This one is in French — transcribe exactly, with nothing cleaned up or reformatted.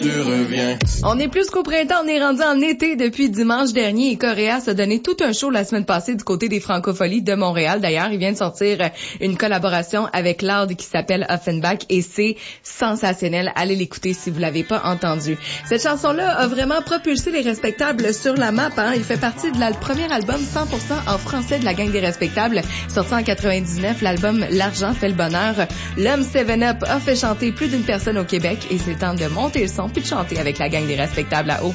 Tu reviens. On est plus qu'au printemps, on est rendu en été depuis dimanche dernier et Coréas a donné tout un show la semaine passée du côté des Francopholies de Montréal. D'ailleurs, il vient de sortir une collaboration avec Loud qui s'appelle Offenbach et c'est sensationnel. Allez l'écouter si vous l'avez pas entendu. Cette chanson-là a vraiment propulsé les Respectables sur la map. Hein. Il fait partie de la, le premier album cent pour cent en français de la gang des Respectables. Sorti en quatre-vingt-dix-neuf, l'album L'argent fait le bonheur. L'homme seven up a fait chanter plus d'une personne au Québec et c'est le temps de monter le son puis de chanter avec la gang des Respectables là-haut.